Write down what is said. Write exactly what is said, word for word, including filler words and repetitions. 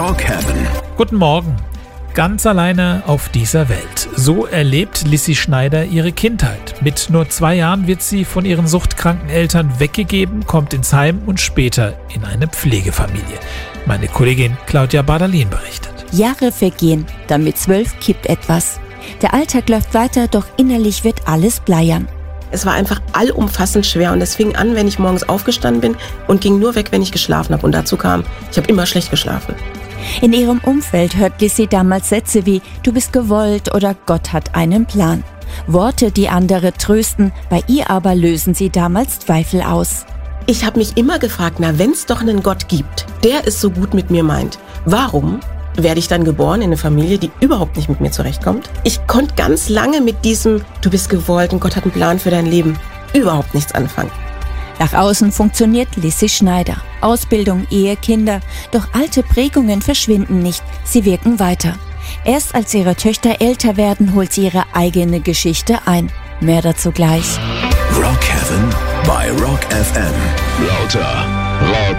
Rock Heaven. Guten Morgen. Ganz alleine auf dieser Welt. So erlebt Lissy Schneider ihre Kindheit. Mit nur zwei Jahren wird sie von ihren suchtkranken Eltern weggegeben, kommt ins Heim und später in eine Pflegefamilie. Meine Kollegin Claudia Bardalin berichtet. Jahre vergehen, dann mit zwölf kippt etwas. Der Alltag läuft weiter, doch innerlich wird alles bleiern. Es war einfach allumfassend schwer und es fing an, wenn ich morgens aufgestanden bin und ging nur weg, wenn ich geschlafen habe. Und dazu kam, ich habe immer schlecht geschlafen. In ihrem Umfeld hört Lissy damals Sätze wie „Du bist gewollt" oder „Gott hat einen Plan". Worte, die andere trösten, bei ihr aber lösen sie damals Zweifel aus. Ich habe mich immer gefragt, na, wenn es doch einen Gott gibt, der es so gut mit mir meint, warum werde ich dann geboren in eine Familie, die überhaupt nicht mit mir zurechtkommt? Ich konnte ganz lange mit diesem „Du bist gewollt und Gott hat einen Plan für dein Leben" überhaupt nichts anfangen. Nach außen funktioniert Lissy Schneider. Ausbildung, Ehe, Kinder. Doch alte Prägungen verschwinden nicht, sie wirken weiter. Erst als ihre Töchter älter werden, holt sie ihre eigene Geschichte ein. Mehr dazu gleich. Rock Heaven bei Rock F M. Lauter. Rock.